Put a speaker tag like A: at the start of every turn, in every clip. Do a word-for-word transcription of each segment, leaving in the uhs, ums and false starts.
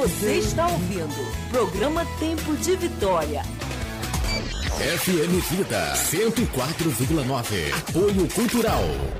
A: Você está ouvindo programa Tempo de Vitória.
B: F M Vida cento e quatro vírgula nove. Apoio Cultural.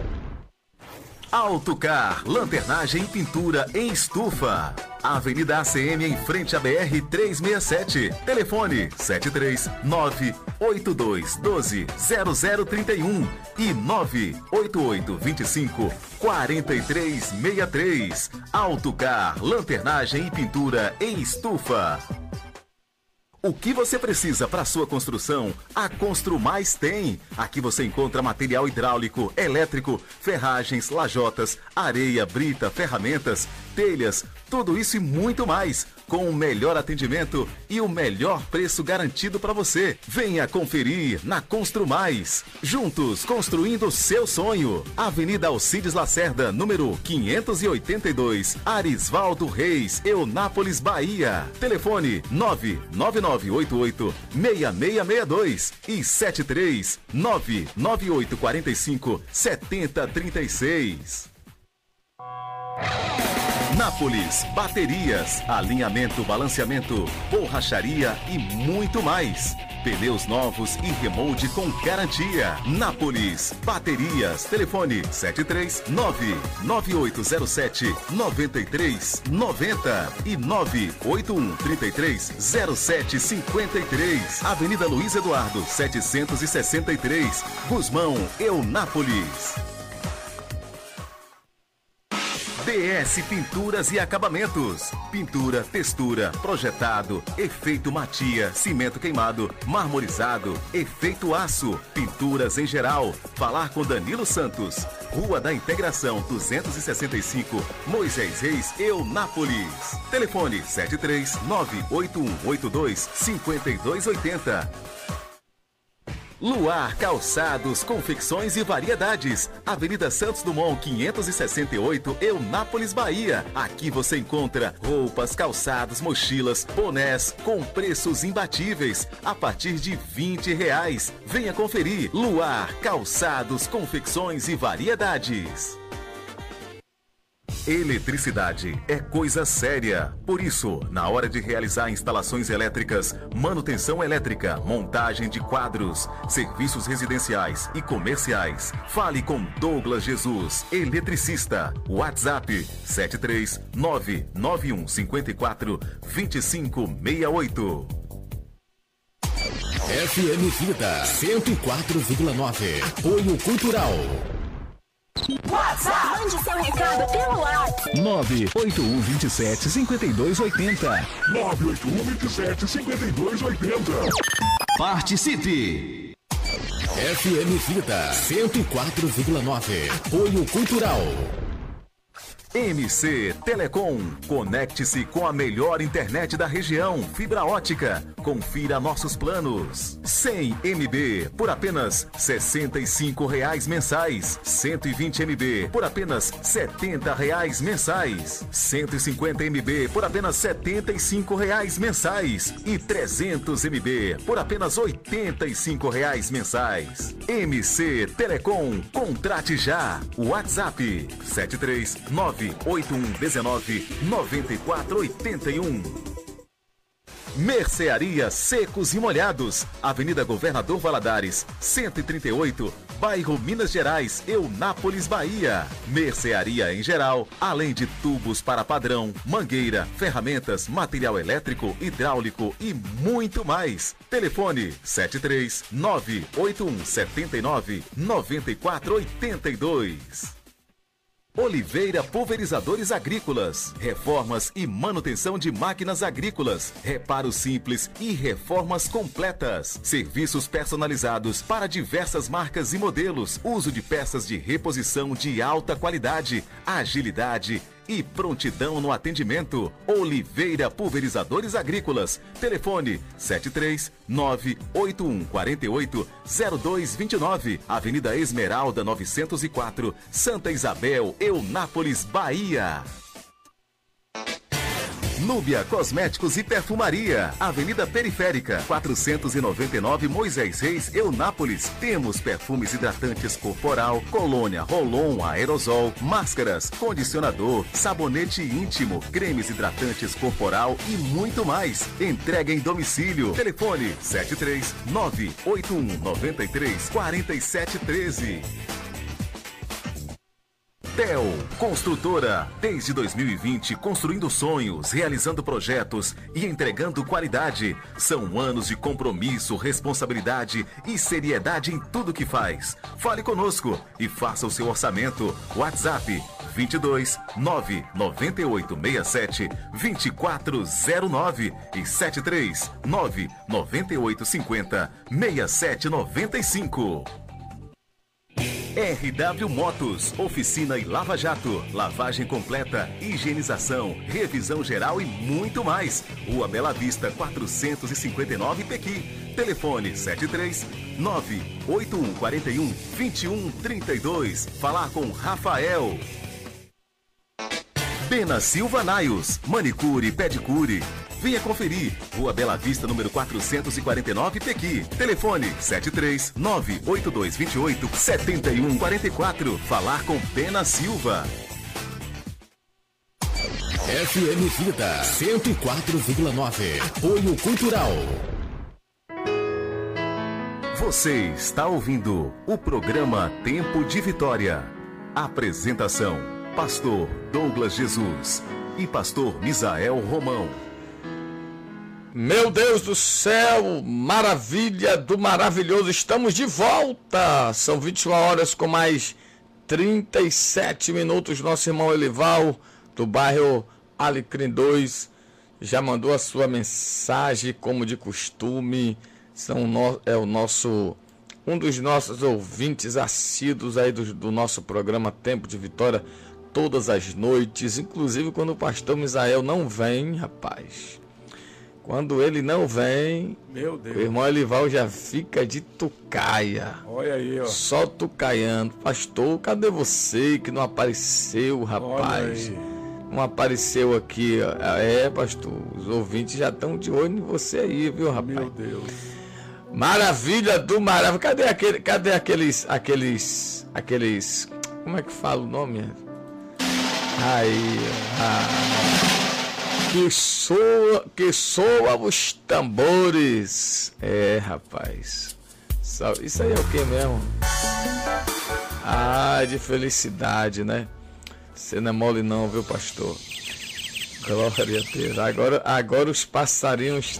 C: Autocar, lanternagem e pintura em estufa. Avenida A C M em frente à B R trezentos e sessenta e sete. Telefone sete três nove oito dois um dois zero zero três um e nove oito oito dois cinco quatro três seis três. Autocar, lanternagem e pintura em estufa. O que você precisa para sua construção, a Construmais tem. Aqui você encontra material hidráulico, elétrico, ferragens, lajotas, areia, brita, ferramentas, telhas, tudo isso e muito mais, com o melhor atendimento e o melhor preço garantido para você. Venha conferir na Construmais. Juntos, construindo o seu sonho. Avenida Alcides Lacerda, número quinhentos e oitenta e dois, Arisvaldo Reis, Eunápolis, Bahia. Telefone nove nove nove oito oito seis seis seis dois e sete três nove nove oito quatro cinco sete zero três seis. Nápoles Baterias, alinhamento, balanceamento, borracharia e muito mais. Pneus novos e remold com garantia. Nápoles Baterias, telefone sete três nove nove oito zero sete nove três nove zero e nove oito um três três zero sete cinco três. Avenida Luiz Eduardo setecentos e sessenta e três, Gusmão, Eunápolis. D S Pinturas e Acabamentos. Pintura, textura, projetado, efeito matia, cimento queimado, marmorizado, efeito aço, pinturas em geral. Falar com Danilo Santos. Rua da Integração duzentos e sessenta e cinco, Moisés Reis, Eunápolis. Telefone sete três nove oito um oito dois cinco dois oito zero. Luar Calçados, Confecções e Variedades. Avenida Santos Dumont, quinhentos e sessenta e oito, Eunápolis, Bahia. Aqui você encontra roupas, calçados, mochilas, bonés com preços imbatíveis a partir de vinte reais. Venha conferir. Luar Calçados, Confecções e Variedades. Eletricidade é coisa séria. Por isso, na hora de realizar instalações elétricas, manutenção elétrica, montagem de quadros, serviços residenciais e comerciais, fale com Douglas Jesus, eletricista. WhatsApp sete três nove nove um cinco quatro dois cinco seis oito.
B: F M Vida cento e quatro vírgula nove. Apoio Cultural.
A: WhatsApp, mande seu recado pelo WhatsApp.
D: nove oito um dois sete cinco dois oito zero.
E: nove oito um dois sete cinco dois oito zero.
B: Participe! F M Vida cento e quatro vírgula nove. Apoio Cultural.
C: M C Telecom. Conecte-se com a melhor internet da região, fibra ótica. Confira nossos planos. cem megabytes por apenas sessenta e cinco reais mensais. cento e vinte megabytes por apenas setenta reais mensais. cento e cinquenta megabytes por apenas setenta e cinco reais mensais. E trezentos megabytes por apenas oitenta e cinco reais mensais. M C Telecom. Contrate já. WhatsApp sete três nove oito um um nove nove quatro oito um. Mercearia Secos e Molhados, Avenida Governador Valadares, cento e trinta e oito, bairro Minas Gerais, Eunápolis, Bahia. Mercearia em geral, além de tubos para padrão, mangueira, ferramentas, material elétrico, hidráulico e muito mais. Telefone sete três nove oito um sete nove nove quatro oito dois. Oliveira Pulverizadores Agrícolas, reformas e manutenção de máquinas agrícolas, reparos simples e reformas completas, serviços personalizados para diversas marcas e modelos, uso de peças de reposição de alta qualidade, agilidade e prontidão no atendimento. Oliveira Pulverizadores Agrícolas. Telefone sete três nove oito um quatro oito zero dois dois nove. Avenida Esmeralda novecentos e quatro, Santa Isabel, Eunápolis, Bahia. Núbia Cosméticos e Perfumaria, Avenida Periférica, quatrocentos e noventa e nove Moisés Reis, Eunápolis. Temos perfumes hidratantes corporal, colônia, Rolon, aerosol, máscaras, condicionador, sabonete íntimo, cremes hidratantes corporal e muito mais. Entrega em domicílio. Telefone sete três nove oito um nove três quatro sete um três. Tel Construtora, desde dois mil e vinte, construindo sonhos, realizando projetos e entregando qualidade. São anos de compromisso, responsabilidade e seriedade em tudo que faz. Fale conosco e faça o seu orçamento. WhatsApp vinte e dois nove nove oito seis sete dois quatro zero nove e setenta e três nove nove oito cinco zero seis sete nove cinco. R W Motos, oficina e lava-jato, lavagem completa, higienização, revisão geral e muito mais. Rua Bela Vista, quatrocentos e cinquenta e nove, Pequi. Telefone sete três nove oito um quatro um dois um três dois. Falar com Rafael. Bena Silva Naios, manicure e pedicure. Venha conferir. Rua Bela Vista, número quatrocentos e quarenta e nove, Pequi. Telefone sete três nove oito dois dois oito sete um quatro quatro. Falar com Bena Silva.
B: F M Vida cento e quatro vírgula nove. Apoio Cultural.
C: Você está ouvindo o programa Tempo de Vitória. Apresentação: Pastor Douglas Jesus e Pastor Misael Romão.
F: Meu Deus do céu, maravilha do maravilhoso, estamos de volta. São vinte e uma horas com mais trinta e sete minutos. Nosso irmão Elival, do bairro Alecrim dois, já mandou a sua mensagem, como de costume. São no, é o nosso, um dos nossos ouvintes assíduos aí do, do nosso programa Tempo de Vitória, todas as noites, inclusive quando o pastor Misael não vem, rapaz. Quando ele não vem, meu Deus, o irmão Elival já fica de tucaia. Olha aí, ó. Só tucaiando. Pastor, cadê você que não apareceu, rapaz? Não apareceu aqui. É, pastor, os ouvintes já estão de olho em você aí, viu, rapaz? Meu Deus. Maravilha do maravilha. Cadê, aquele, cadê aqueles, aqueles, aqueles, como é que fala o nome? Aí, ah... Que soa, que soa os tambores. É, rapaz. Isso aí é o que mesmo? Ah, de felicidade, né? Você não é mole não, viu, pastor? Glória a Deus. Agora, agora os passarinhos...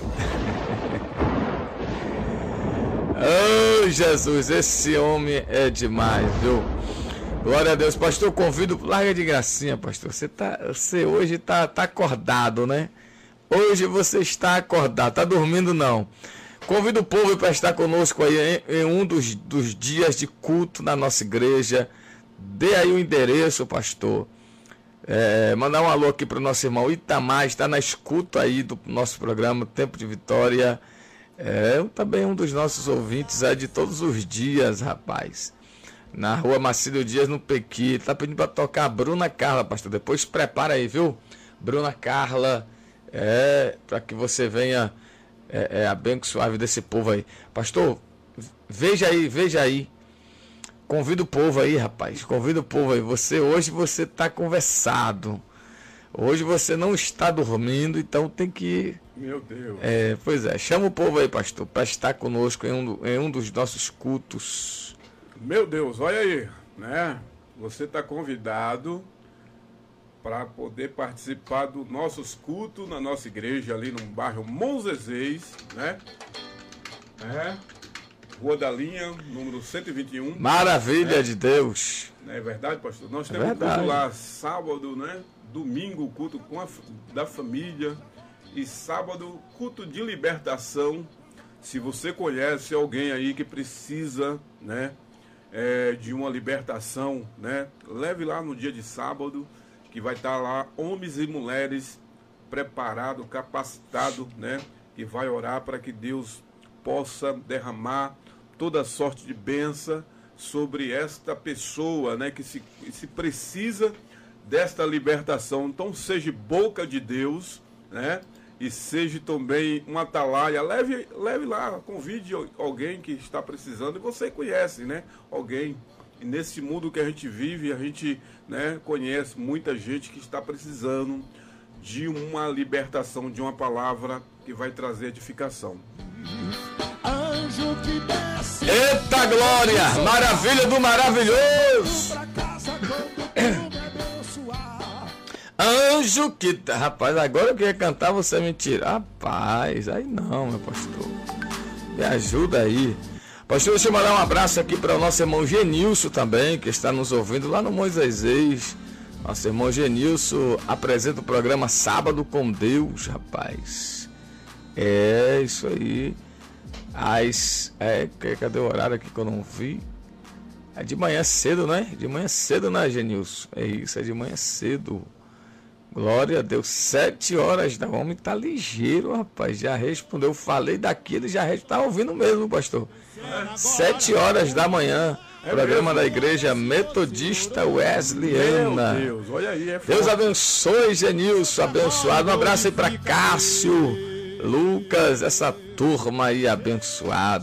F: Oh, Jesus, esse homem é demais, viu? Glória a Deus, pastor, convido, larga de gracinha, pastor, você, tá, você hoje tá, tá acordado, né? Hoje você está acordado, tá dormindo não. Convido o povo para estar conosco aí em, em um dos, dos dias de culto na nossa igreja. Dê aí o endereço, pastor. É, mandar um alô aqui para o nosso irmão Itamar, está na escuta aí do nosso programa Tempo de Vitória. É também um dos nossos ouvintes aí de todos os dias, rapaz. Na rua Marcílio Dias, no Pequi. Tá pedindo para tocar a Bruna Carla, pastor. Depois prepara aí, viu? Bruna Carla, é, para que você venha é, é, abençoar a vida desse povo aí. Pastor, veja aí, veja aí. Convida o povo aí, rapaz. Convida o povo aí. Você, hoje você tá conversado. Hoje você não está dormindo, então tem que ir. Meu Deus. É, pois é, chama o povo aí, pastor, para estar conosco em um, em um dos nossos cultos.
G: Meu Deus, olha aí, né? Você está convidado para poder participar dos nossos cultos na nossa igreja ali no bairro Monzezês, né? É, Rua da Linha, número cento e vinte e um.
F: Maravilha, né? De Deus.
G: Não é verdade, pastor? Nós
F: É
G: temos
F: verdade.
G: culto lá sábado, né? Domingo, culto com a, da família. E sábado, culto de libertação. Se você conhece alguém aí que precisa, né? É, de uma libertação, né? Leve lá no dia de sábado, que vai estar lá homens e mulheres preparados, capacitados, né? Que vai orar para que Deus possa derramar toda sorte de bênção sobre esta pessoa, né? Que se, se precisa desta libertação. Então seja boca de Deus, né? E seja também uma atalaia, leve, leve lá, convide alguém que está precisando, e você conhece, né? Alguém. E nesse mundo que a gente vive, a gente, né, conhece muita gente que está precisando de uma libertação, de uma palavra que vai trazer edificação.
F: Eita glória! Maravilha do maravilhoso! Anjo que... Rapaz, agora eu queria cantar, você me tira. Rapaz, aí não, meu pastor. Me ajuda aí. Pastor, deixa eu mandar um abraço aqui para o nosso irmão Genilson também, que está nos ouvindo lá no Moisés. Nosso irmão Genilson apresenta o programa Sábado com Deus, rapaz. É, isso aí. As... É, cadê o horário aqui que eu não vi? É de manhã cedo, né? De manhã cedo, né, Genilson? É isso, é de manhã cedo. Glória a Deus, sete horas da homem tá ligeiro, rapaz, já respondeu, eu falei daqui, ele já está ouvindo mesmo, pastor. Sete horas da manhã, é programa mesmo? Da Igreja Metodista Wesleyana.
G: Meu Deus, olha aí, é
F: forte. Deus abençoe, Genilson, abençoado. Um abraço aí para Cássio, Lucas, essa turma aí abençoada.